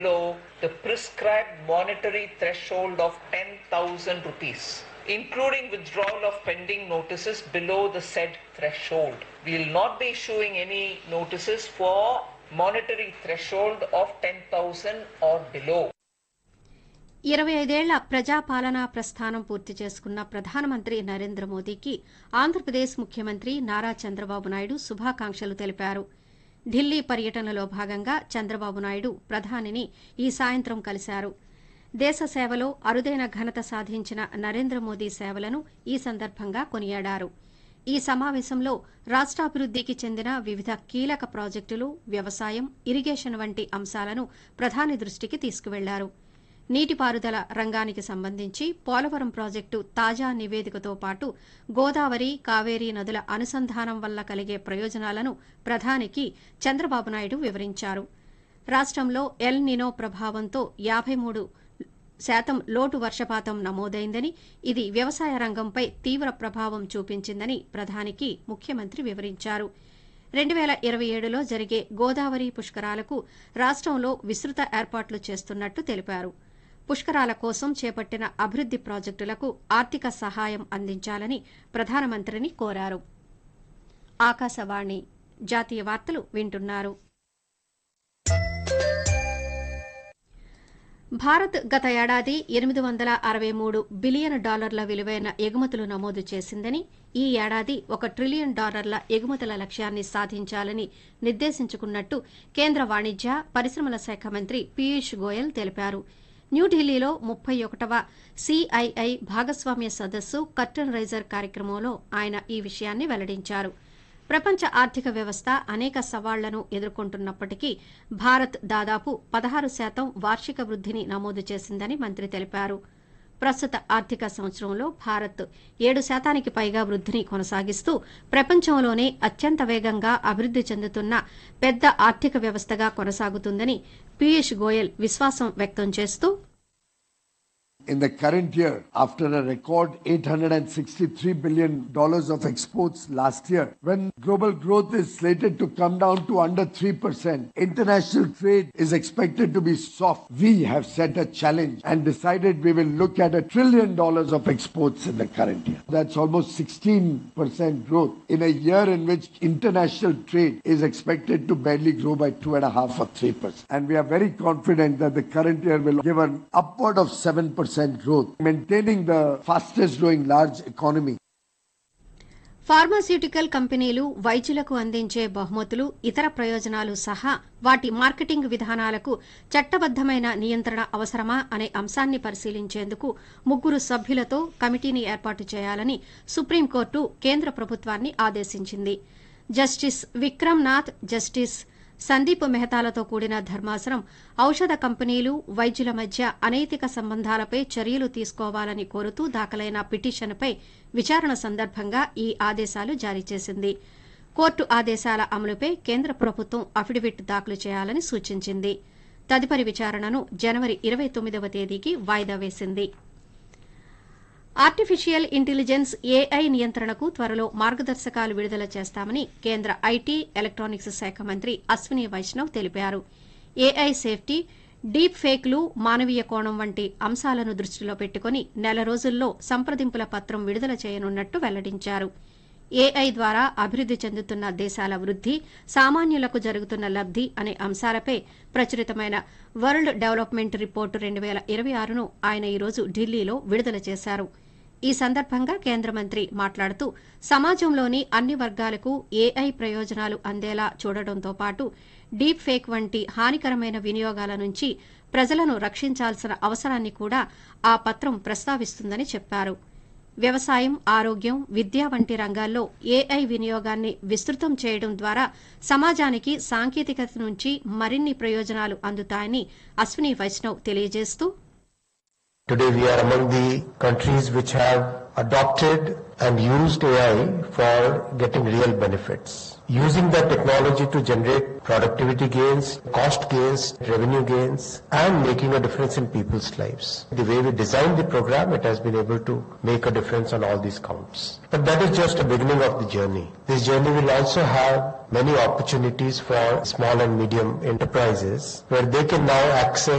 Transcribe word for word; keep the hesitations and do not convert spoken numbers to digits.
below the prescribed monetary threshold of ten thousand rupees, including withdrawal of pending notices below the said threshold. We will not be issuing any notices for monetary threshold of ten thousand or below. ఇరవై ఐదేళ్ల ప్రజాపాలనా ప్రస్థానం పూర్తి చేసుకున్న ప్రధానమంత్రి నరేంద్ర మోదీకి ఆంధ్రప్రదేశ్ ముఖ్యమంత్రి నారా చంద్రబాబు నాయుడు శుభాకాంక్షలు తెలిపారు. ఢిల్లీ పర్యటనలో భాగంగా చంద్రబాబు నాయుడు ప్రధానిని ఈ సాయంత్రం కలిశారు. దేశ సేవలో అరుదైన ఘనత సాధించిన నరేంద్ర మోదీ సేవలను ఈ సందర్భంగా కొనియాడారు. ఈ సమావేశంలో రాష్ట్రాభివృద్దికి చెందిన వివిధ కీలక ప్రాజెక్టులు, వ్యవసాయం, ఇరిగేషన్ వంటి అంశాలను ప్రధాని దృష్టికి తీసుకువెళ్లారు. నీటిపారుదల రంగానికి సంబంధించి పోలవరం ప్రాజెక్టు తాజా నివేదికతో పాటు గోదావరి, కావేరీ నదుల అనుసంధానం వల్ల కలిగే ప్రయోజనాలను ప్రధానికి చంద్రబాబు నాయుడు వివరించారు. రాష్టంలో ఎల్ నినో ప్రభావంతో యాబై మూడు శాతం లోటు వర్షపాతం నమోదైందని, ఇది వ్యవసాయ రంగంపై తీవ్ర ప్రభావం చూపించిందని ప్రధానికి ముఖ్యమంత్రి వివరించారు. రెండు వేల ఇరవై ఏడులో జరిగే గోదావరి పుష్కరాలకు రాష్టంలో విస్తృత ఏర్పాట్లు చేస్తున్నట్టు తెలిపారు. పుష్కరాల కోసం చేపట్టిన అభివృద్ది ప్రాజెక్టులకు ఆర్థిక సహాయం అందించాలని ప్రధానమంత్రిని కోరారు. ఆకాశవాణి జాతీయ వార్తలు వింటున్నారు. భారత్ గత ఏడాది ఎనిమిది వందల అరవై మూడు బిలియన్ డాలర్ల విలువైన ఎగుమతులు నమోదు చేసిందని, ఈ ఏడాది ఒక ట్రిలియన్ డాలర్ల ఎగుమతుల లక్ష్యాన్ని సాధించాలని నిర్దేశించుకున్నట్టు కేంద్ర వాణిజ్య, పరిశ్రమల శాఖ మంత్రి పీయూష్ గోయల్ తెలిపారు. న్యూఢిల్లీలో ముప్పై ఒకటవ సీఐఐ భాగస్వామ్య సదస్సు కర్టన్ రైజర్ కార్యక్రమంలో ఆయన ఈ విషయాన్ని వెల్లడించారు. ప్రపంచ ఆర్థిక వ్యవస్థ అనేక సవాళ్లను ఎదుర్కొంటున్నప్పటికీ భారత్ దాదాపు పదహారు శాతం వార్షిక వృద్దిని నమోదు చేసిందని మంత్రి తెలిపారు. ప్రస్తుత ఆర్థిక సంవత్సరంలో భారత్ ఏడు శాతానికి పైగా వృద్దిని కొనసాగిస్తూ ప్రపంచంలోనే అత్యంత వేగంగా అభివృద్ది చెందుతున్న పెద్ద ఆర్థిక వ్యవస్థగా కొనసాగుతుందని పీయూష్ గోయల్ విశ్వాసం వ్యక్తం చేస్తూ, In the current year, after a record eight hundred sixty-three billion dollars of exports last year, when global growth is slated to come down to under three percent, international trade is expected to be soft. We have set a challenge and decided we will look at a trillion dollars of exports in the current year. That's almost sixteen percent growth in a year in which international trade is expected to barely grow by two and a half or three percent. And we are very confident that the current year will give an upward of seven percent growth, maintaining the fastest growing large economy. Pharmaceutical కంపెనీలు వైద్యులకు అందించే బహుమతులు, ఇతర ప్రయోజనాలు సహా వాటి marketing విధానాలకు చట్టబద్దమైన నియంత్రణ అవసరమా అనే అంశాన్ని పరిశీలించేందుకు ముగ్గురు సభ్యులతో కమిటీని ఏర్పాటు చేయాలని సుప్రీంకోర్టు కేంద్ర ప్రభుత్వాన్ని ఆదేశించింది. జస్టిస్ విక్రమ్ నాథ్, జస్టిస్ సందీప్ మెహతాలతో కూడిన ధర్మాసనం ఔషధ కంపెనీలు, వైద్యుల మధ్య అనైతిక సంబంధాలపై చర్యలు తీసుకోవాలని కోరుతూ దాఖలైన పిటిషన్పై విచారణ సందర్భంగా ఈ ఆదేశాలు జారీ చేసింది. కోర్టు ఆదేశాల అమలుపై కేంద్ర ప్రభుత్వం అఫిడవిట్ దాఖలు చేయాలని సూచించింది. తదుపరి విచారణను జనవరి ఇరవై తొమ్మిదవ తేదీకి వాయిదా వేసింది. ఆర్టిఫిషియల్ ఇంటెలిజెన్స్ ఏఐ నియంత్రణకు త్వరలో మార్గదర్శకాలు విడుదల చేస్తామని కేంద్ర ఐటీ, ఎలక్ట్రానిక్స్ శాఖ మంత్రి అశ్విని వైష్ణవ్ తెలిపారు. ఏఐ సేఫ్టీ, డీప్ ఫేక్లు, మానవీయ కోణం వంటి అంశాలను దృష్టిలో పెట్టుకుని నెల రోజుల్లో సంప్రదింపుల పత్రం విడుదల చేయనున్నట్టు వెల్లడించారు. ఏఐ ద్వారా అభివృద్ది చెందుతున్న దేశాల వృద్ది, సామాన్యులకు జరుగుతున్న లబ్ది అనే అంశాలపై ప్రచురితమైన వరల్డ్ డెవలప్మెంట్ రిపోర్టు రెండు వేల ఇరవై ఆరును ఆయన ఈరోజు ఢిల్లీలో విడుదల చేశారు. ఈ సందర్భంగా కేంద్ర మంత్రి మాట్లాడుతూ, సమాజంలోని అన్ని వర్గాలకు ఏఐ ప్రయోజనాలు అందేలా చూడడంతో పాటు డీప్ ఫేక్ వంటి హానికరమైన వినియోగాల నుంచి ప్రజలను రక్షించాల్సిన అవసరాన్ని కూడా ఆ పత్రం ప్రస్తావిస్తుందని చెప్పారు. వ్యవసాయం, ఆరోగ్యం, విద్య వంటి రంగాల్లో ఏఐ వినియోగాన్ని విస్తృతం చేయడం ద్వారా సమాజానికి సాంకేతికత నుంచి మరిన్ని ప్రయోజనాలు అందుతాయని అశ్విని వైష్ణవ్ తెలియజేస్తూ, Today we are among the countries which have adopted and used A I for getting real benefits. Using that technology to generate productivity gains, cost gains, revenue gains, and making a difference in people's lives. The way we designed the program, it has been able to make a difference on all these counts. But that is just a beginning of the journey. This journey will also have many opportunities for small and medium enterprises where they can now access